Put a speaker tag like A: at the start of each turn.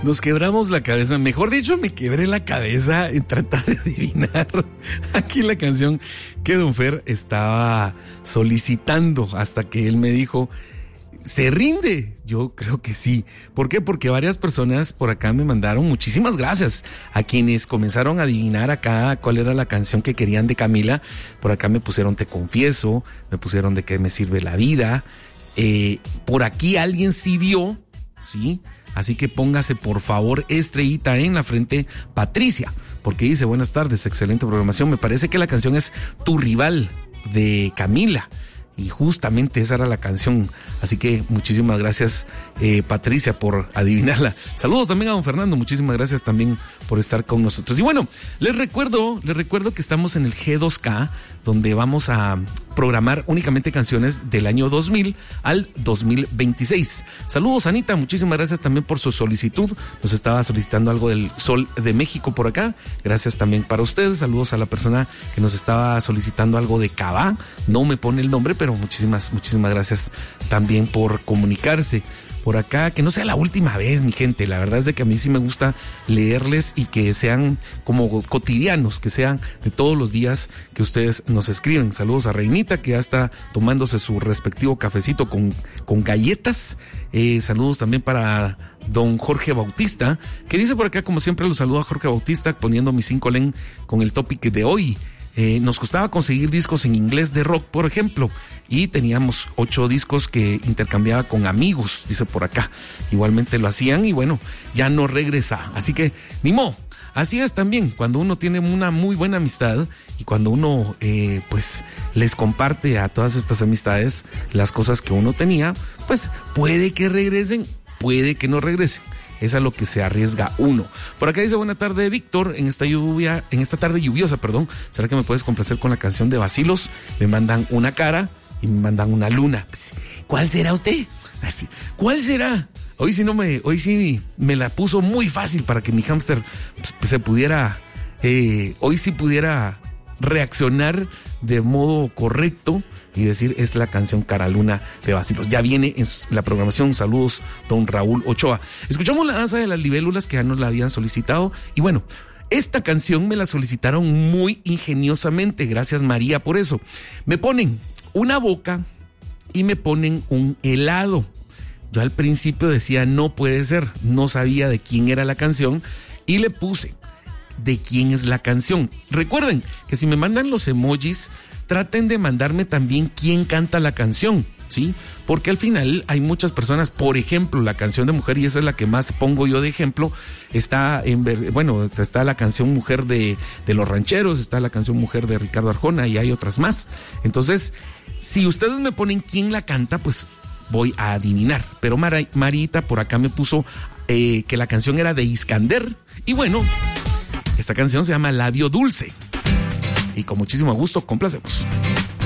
A: Nos quebramos la cabeza, mejor dicho, me quebré la cabeza en tratar de adivinar aquí la canción que Don Fer estaba solicitando, hasta que él me dijo, ¿se rinde? Yo creo que sí. ¿Por qué? Porque varias personas por acá me mandaron muchísimas gracias a quienes comenzaron a adivinar acá cuál era la canción que querían de Camila. Por acá me pusieron Te Confieso, me pusieron De Qué Me Sirve la Vida. Por aquí alguien sí dio, ¿sí? Así que póngase por favor estrellita en la frente, Patricia, porque dice, buenas tardes, excelente programación. Me parece que la canción es Tu Rival, de Camila. Y justamente esa era la canción. Así que muchísimas gracias, Patricia, por adivinarla. Saludos también a don Fernando. Muchísimas gracias también por estar con nosotros. Y bueno, les recuerdo que estamos en el G2K, donde vamos a programar únicamente canciones del año 2000 al 2026. Saludos, Anita. Muchísimas gracias también por su solicitud. Nos estaba solicitando algo del Sol de México por acá. Gracias también para ustedes. Saludos a la persona que nos estaba solicitando algo de Cabá. No me pone el nombre, pero muchísimas gracias también por comunicarse por acá. Que no sea la última vez, mi gente. La verdad es de que a mí sí me gusta leerles y que sean como cotidianos, que sean de todos los días que ustedes nos escriben. Saludos a Reinita, que ya está tomándose su respectivo cafecito con galletas. Saludos también para don Jorge Bautista, que dice por acá, como siempre, los saludo a Jorge Bautista poniendo mi 5 len con el topic de hoy. Nos costaba conseguir discos en inglés de rock, por ejemplo, y teníamos 8 discos que intercambiaba con amigos, dice por acá. Igualmente lo hacían y bueno, ya no regresa. Así que, ni modo. Así es también, cuando uno tiene una muy buena amistad y cuando uno pues les comparte a todas estas amistades las cosas que uno tenía, pues puede que regresen, puede que no regresen. Es a lo que se arriesga uno. Por acá dice, buena tarde, Víctor, en esta tarde lluviosa, ¿será que me puedes complacer con la canción de Bacilos? Me mandan una cara y me mandan una luna. ¿Cuál será usted? ¿Cuál será? Hoy sí me la puso muy fácil para que mi hámster se pudiera, hoy sí pudiera reaccionar de modo correcto y decir, es la canción Cara Luna de Bacilos. Ya viene en la programación. Saludos, don Raúl Ochoa. Escuchamos la danza de las libélulas, que ya nos la habían solicitado. Y bueno, esta canción me la solicitaron muy ingeniosamente. Gracias, María, por eso. Me ponen una boca y me ponen un helado. Yo al principio decía, no puede ser. No sabía de quién era la canción y le puse, ¿de quién es la canción? Recuerden que si me mandan los emojis, traten de mandarme también quién canta la canción, ¿sí? Porque al final hay muchas personas, por ejemplo, la canción de Mujer, y esa es la que más pongo yo de ejemplo, está la canción Mujer de Los Rancheros, está la canción Mujer de Ricardo Arjona y hay otras más. Entonces, si ustedes me ponen quién la canta, pues voy a adivinar. Pero Marita por acá me puso que la canción era de Iskander y bueno, esta canción se llama Labio Dulce. Y con muchísimo gusto complacemos.